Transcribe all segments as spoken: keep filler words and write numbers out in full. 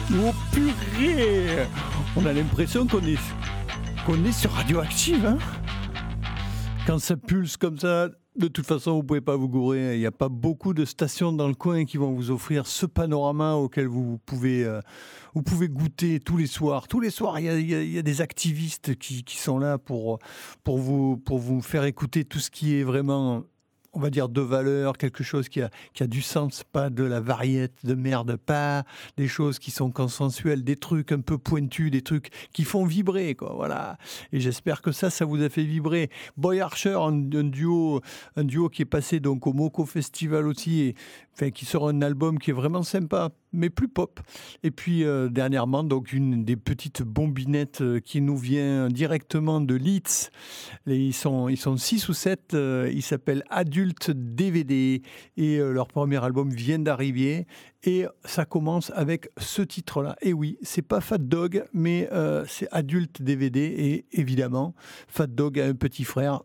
Oh purée! On a l'impression qu'on est, qu'on est sur Radioactive, hein? Quand ça pulse comme ça, de toute façon, vous ne pouvez pas vous gourer. Il n'y a pas beaucoup de stations dans le coin qui vont vous offrir ce panorama auquel vous pouvez, euh, vous pouvez goûter tous les soirs. Tous les soirs, il y a, il y a, il y a des activistes qui, qui sont là pour, pour, vous, pour vous faire écouter tout ce qui est vraiment, on va dire, de valeur, quelque chose qui a, qui a du sens, pas de la variette de merde, pas des choses qui sont consensuelles, des trucs un peu pointus, des trucs qui font vibrer, quoi, voilà. Et j'espère que ça, ça vous a fait vibrer. Boy Archer, un, un duo, un duo qui est passé donc au Moco Festival aussi, et, enfin, qui sort un album qui est vraiment sympa, mais plus pop. Et puis euh, dernièrement, donc une des petites bombinettes euh, qui nous vient directement de Leeds. Et ils sont ils sont six ou sept. Euh, ils s'appellent Adult D V D et euh, leur premier album vient d'arriver. Et ça commence avec ce titre-là. Et oui, c'est pas Fat Dog, mais euh, c'est Adult D V D. Et évidemment, Fat Dog a un petit frère.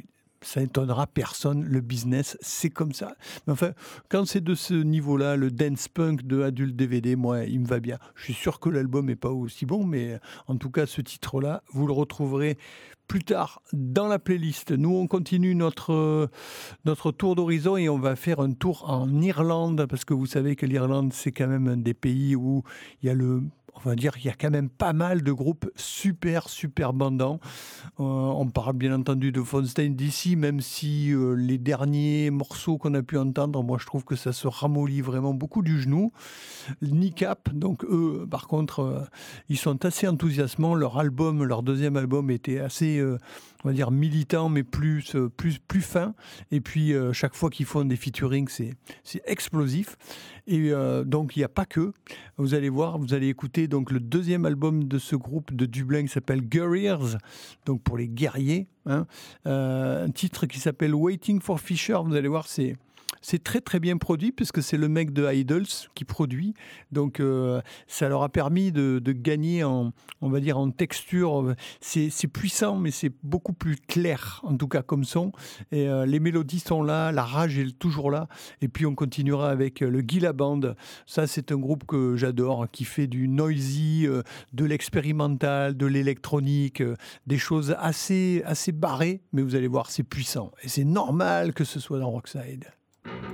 Ça n'étonnera personne, le business, c'est comme ça. Mais enfin, quand c'est de ce niveau-là, le dance punk de Adult D V D, moi, il me va bien. Je suis sûr que l'album n'est pas aussi bon, mais en tout cas, ce titre-là, vous le retrouverez plus tard dans la playlist. Nous, on continue notre, notre tour d'horizon et on va faire un tour en Irlande, parce que vous savez que l'Irlande, c'est quand même un des pays où il y a le... On va dire qu'il y a quand même pas mal de groupes super, super bandants. Euh, on parle bien entendu de Fontaine D C, même si euh, les derniers morceaux qu'on a pu entendre, moi je trouve que ça se ramollit vraiment beaucoup du genou. Kneecap, donc eux, par contre, euh, ils sont assez enthousiasmants. Leur album, leur deuxième album était assez, euh, on va dire, militant, mais plus, euh, plus, plus fin. Et puis, euh, chaque fois qu'ils font des featuring, c'est, c'est explosif. Et euh, donc, il n'y a pas que. Vous allez voir, vous allez écouter donc, le deuxième album de ce groupe de Dublin qui s'appelle Guerriers, donc pour les guerriers. Hein. Euh, un titre qui s'appelle Waiting for Fisher. Vous allez voir, c'est... C'est très très bien produit puisque c'est le mec de Idols qui produit. Donc euh, ça leur a permis de, de gagner en, on va dire en texture. C'est, c'est puissant mais c'est beaucoup plus clair en tout cas comme son. Et euh, les mélodies sont là, la rage est toujours là. Et puis on continuera avec le Gila Band. Ça c'est un groupe que j'adore qui fait du noisy, euh, de l'expérimental, de l'électronique, euh, des choses assez assez barrées. Mais vous allez voir c'est puissant et c'est normal que ce soit dans Rockside.